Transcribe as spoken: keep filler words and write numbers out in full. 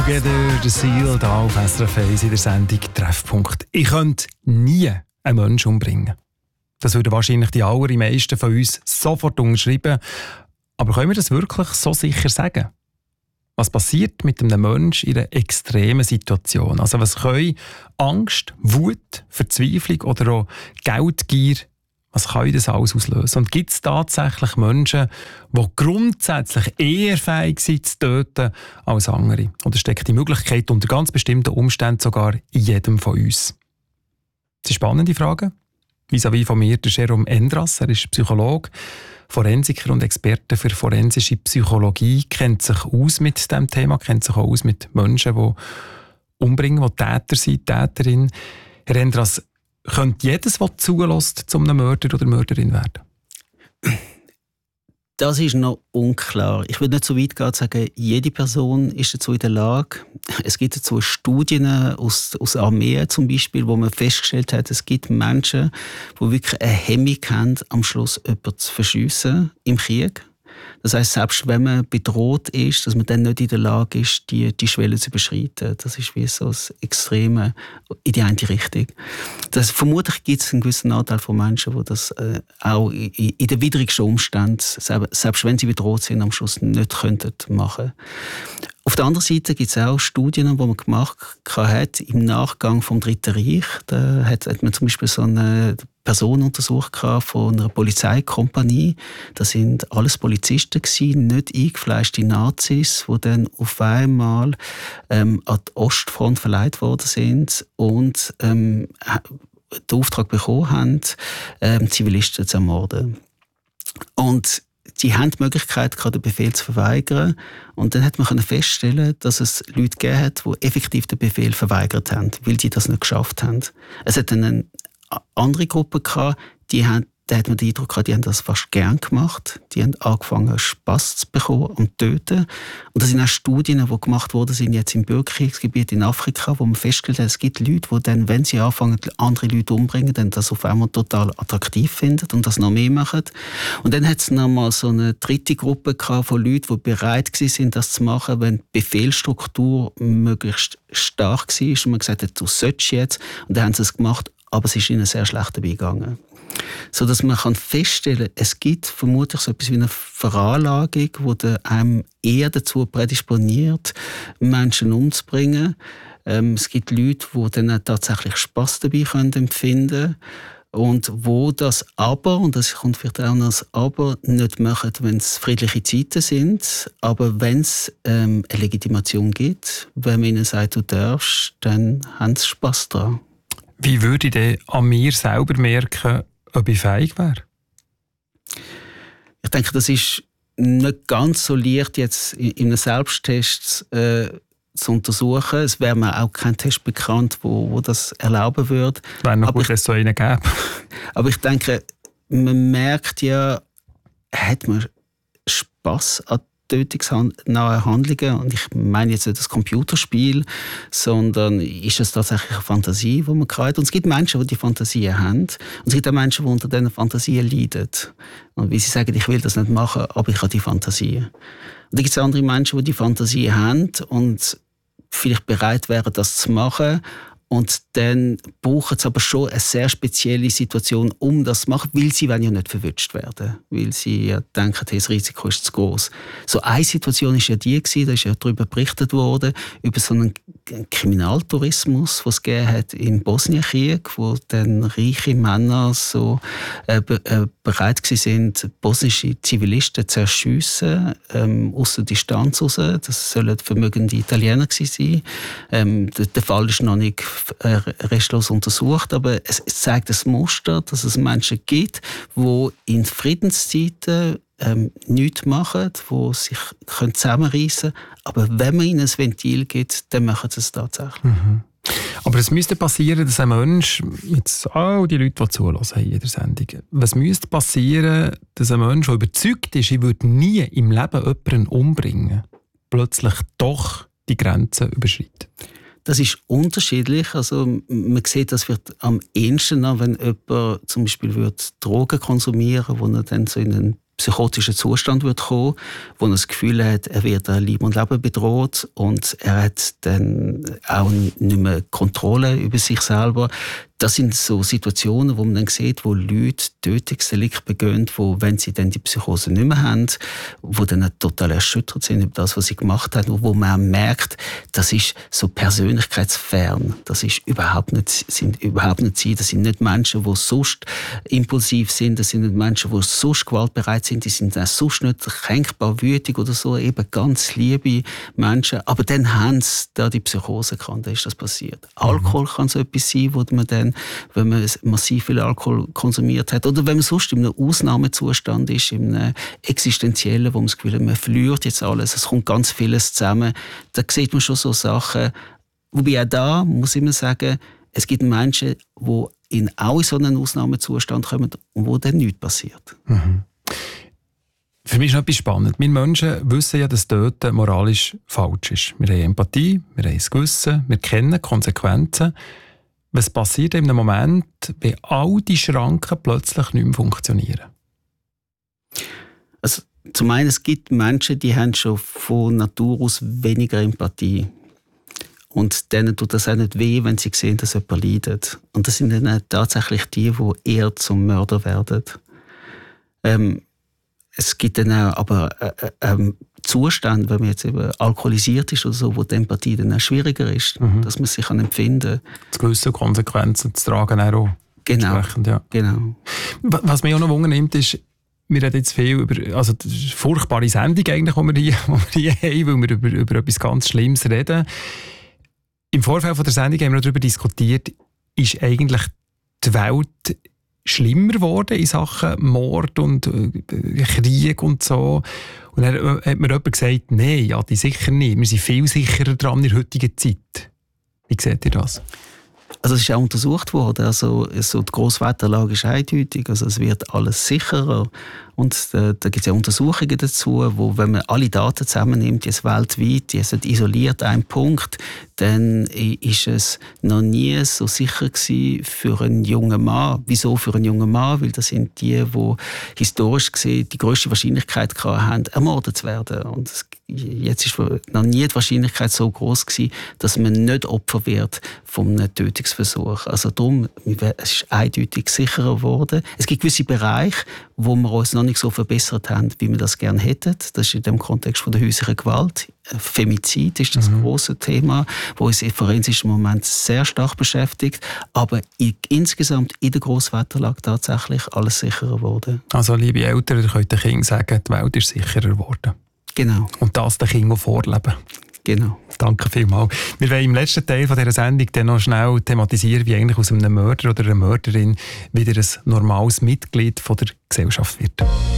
Together the Seal hier auf S R F eins in der Sendung Treffpunkt. Ich könnte nie einen Menschen umbringen. Das würden wahrscheinlich die allermeisten von uns sofort unterschreiben. Aber können wir das wirklich so sicher sagen? Was passiert mit einem Menschen in einer extremen Situation? Also was können Angst, Wut, Verzweiflung oder auch Geldgier, was kann das alles auslösen? Und gibt es tatsächlich Menschen, die grundsätzlich eher fähig sind zu töten als andere? Oder steckt die Möglichkeit unter ganz bestimmten Umständen sogar in jedem von uns? Das ist eine spannende Frage. Vis-à-vis von mir, der Jérôme Endras, er ist Psychologe, Forensiker und Experte für forensische Psychologie, kennt sich aus mit diesem Thema, kennt sich auch aus mit Menschen, die umbringen, die Täter sind, Täterin. Herr Endras, könnte jedes, der zulässt, zu einem Mörder oder Mörderin werden? Das ist noch unklar. Ich würde nicht so weit gehen zu sagen, jede Person ist dazu in der Lage. Es gibt dazu Studien aus, aus Armeen zum Beispiel, wo man festgestellt hat, es gibt Menschen, die wirklich eine Hemmung haben, am Schluss jemanden zu verschiessen im Krieg. Das heisst, selbst wenn man bedroht ist, dass man dann nicht in der Lage ist, die, die Schwelle zu überschreiten. Das ist wie so das Extreme in die eine Richtung. Das, vermutlich gibt es einen gewissen Anteil von Menschen, die das äh, auch in, in den widrigsten Umständen, selbst, selbst wenn sie bedroht sind, am Schluss nicht könnten machen. Auf der anderen Seite gibt es auch Studien, die man gemacht hat im Nachgang vom Dritten Reich. Da hat, hat man zum Beispiel so eine Person untersucht von einer Polizeikompanie. Das sind alles Polizisten gewesen, nicht eingefleischte Nazis, die dann auf einmal ähm, an die Ostfront verleiht worden sind und ähm, den Auftrag bekommen haben, ähm, Zivilisten zu ermorden. Und die haben die Möglichkeit, den Befehl zu verweigern. Und dann hat man feststellen, dass es Leute gegeben hat, die effektiv den Befehl verweigert haben, weil die das nicht geschafft haben. Es hat dann eine andere Gruppe gehabt, die haben, da hat man den Eindruck gehabt, die haben das fast gern gemacht. Die haben angefangen, Spass zu bekommen und zu töten. Und das sind auch Studien, die gemacht worden sind jetzt im Bürgerkriegsgebiet in Afrika, wo man festgestellt hat, es gibt Leute, die dann, wenn sie anfangen, andere Leute umbringen, dann das auf einmal total attraktiv finden und das noch mehr machen. Und dann hat es noch mal so eine dritte Gruppe gehabt von Leuten, die bereit waren, das zu machen, wenn die Befehlsstruktur möglichst stark war und man gesagt hat, du sollst jetzt. Und dann haben sie es gemacht, aber es ist ihnen sehr schlecht dabei gegangen. So dass man kann feststellen kann, es gibt vermutlich so etwas wie eine Veranlagung, die einem eher dazu prädisponiert, Menschen umzubringen. Ähm, es gibt Leute, die dann tatsächlich Spass dabei können empfinden und wo das aber, und das kommt vielleicht auch noch das Aber, nicht machen, wenn es friedliche Zeiten sind, aber wenn es ähm, eine Legitimation gibt, wenn man ihnen sagt, du darfst, dann haben sie Spass daran. Wie würde ich denn an mir selber merken, ob ich fähig wäre? Ich denke, das ist nicht ganz so leicht, jetzt in einem Selbsttest äh, zu untersuchen. Es wäre mir auch kein Test bekannt, wo, wo das erlauben würde. Wäre noch gut, dass es so einen gäbe. Aber ich denke, man merkt ja, hat man Spass an tötungsnahe Handlungen, und ich meine jetzt nicht das Computerspiel, sondern ist es tatsächlich eine Fantasie, die man hat. Und es gibt Menschen, die die Fantasien haben, und es gibt auch Menschen, die unter diesen Fantasien leiden. Und wie sie sagen, ich will das nicht machen, aber ich habe die Fantasien. Und dann gibt es andere Menschen, die die Fantasien haben und vielleicht bereit wären, das zu machen. Und dann brauchen sie aber schon eine sehr spezielle Situation, um das zu machen, weil sie wollen ja nicht verwünscht werden. Weil sie ja denken, hey, das Risiko ist zu groß. So eine Situation war ja die, da ist ja darüber berichtet worden, über so einen Kriminaltourismus, den es gegeben hat im Bosnienkrieg, wo dann reiche Männer so äh, be- äh, bereit waren, bosnische Zivilisten zu erschiessen, ähm, aus der Distanz raus. Das sollen vermögende Italiener gewesen sein. Ähm, der, der Fall ist noch nicht restlos untersucht, aber es zeigt ein Muster, dass es Menschen gibt, die in Friedenszeiten ähm, nichts machen, die sich zusammenreißen können, aber wenn man ihnen ein Ventil gibt, dann machen sie es tatsächlich. Mhm. Aber es müsste passieren, dass ein Mensch, jetzt all die Leute, die zuhören in jeder Sendung, was müsste passieren, dass ein Mensch, der überzeugt ist, ich würde nie im Leben jemanden umbringen, plötzlich doch die Grenzen überschreitet? Das ist unterschiedlich. Also, man sieht, das wird am ehesten an, wenn jemand zum Beispiel Drogen konsumieren würde, wo er dann so in einen psychotischen Zustand wird kommen, wo er das Gefühl hat, er wird an Leben und Leben bedroht und er hat dann auch nicht mehr Kontrolle über sich selber. Das sind so Situationen, wo man dann sieht, wo Leute Tötungsdelikte begehen, wo, wenn sie dann die Psychose nicht mehr haben, wo dann total erschüttert sind über das, was sie gemacht haben, wo man merkt, das ist so persönlichkeitsfern. Das ist überhaupt nicht, sind überhaupt nicht sie. Das sind nicht Menschen, die sonst impulsiv sind. Das sind nicht Menschen, die sonst gewaltbereit sind. Die sind auch sonst nicht kränkbar, wütig oder so. Eben ganz liebe Menschen. Aber dann haben sie da die Psychose gehabt. Dann ist das passiert. Mhm. Alkohol kann so etwas sein, wo man dann, wenn man massiv viel Alkohol konsumiert hat oder wenn man sonst in einem Ausnahmezustand ist, in einem existenziellen, wo man das Gefühl hat, man verliert jetzt alles, es kommt ganz vieles zusammen, da sieht man schon so Sachen. Wobei auch da muss ich immer sagen, es gibt Menschen, die in auch in so einen Ausnahmezustand kommen und wo dann nichts passiert. Mhm. Für mich ist noch etwas spannend. Wir Menschen wissen ja, dass Töten moralisch falsch ist. Wir haben Empathie, wir haben ein Gewissen, wir kennen Konsequenzen. Was passiert in einem Moment, wenn all die Schranken plötzlich nicht mehr funktionieren? Also, zum einen, es gibt Menschen, die haben schon von Natur aus weniger Empathie. Und denen tut das auch nicht weh, wenn sie sehen, dass jemand leidet. Und das sind dann tatsächlich die, die eher zum Mörder werden. Ähm, es gibt dann auch aber äh, äh, Zustände, wenn man jetzt eben alkoholisiert ist oder so, wo die Empathie dann auch schwieriger ist, mhm. dass man sich kann empfinden kann. Das gewisse Konsequenzen zu tragen auch. Genau, ja. genau. Was mich auch noch wundernimmt, ist, wir reden jetzt viel über, also das ist eine furchtbare Sendung eigentlich, die wir hier, die wir hier haben, weil wir über, über etwas ganz Schlimmes reden. Im Vorfeld von der Sendung haben wir darüber diskutiert, ist eigentlich die Welt schlimmer geworden in Sachen Mord und äh, Krieg und so. Und dann hat mir jemand gesagt, nein, ja, die sicher nicht. Wir sind viel sicherer dran in der heutigen Zeit. Wie seht ihr das? Also es ist auch untersucht worden. Also, so die Grosswetterlage ist eindeutig. Also es wird alles sicherer. Und äh, da gibt es ja Untersuchungen dazu, wo, wenn man alle Daten zusammennimmt, jetzt weltweit, jetzt isoliert einen Punkt, dann ist es noch nie so sicher gewesen für einen jungen Mann. Wieso für einen jungen Mann? Weil das sind die, die historisch gesehen die grösste Wahrscheinlichkeit haben, ermordet zu werden. Und es, jetzt ist noch nie die Wahrscheinlichkeit so groß gewesen, dass man nicht Opfer wird von einem Tötungsversuch. Also darum, es ist eindeutig sicherer geworden. Es gibt gewisse Bereiche, wo wir uns noch nicht so verbessert haben, wie wir das gerne hätten. Das ist in dem Kontext von der häuslichen Gewalt. Femizid ist das mhm. große Thema, das uns im forensischen Moment sehr stark beschäftigt. Aber in, insgesamt in der Grosswetterlage tatsächlich alles sicherer geworden. Also liebe Eltern, ihr könnt den Kindern sagen, die Welt ist sicherer geworden. Genau. Und das den Kindern vorleben. Genau. Danke vielmals. Wir wollen im letzten Teil von dieser Sendung dann noch schnell thematisieren, wie eigentlich aus einem Mörder oder einer Mörderin wieder ein normales Mitglied von der Gesellschaft wird.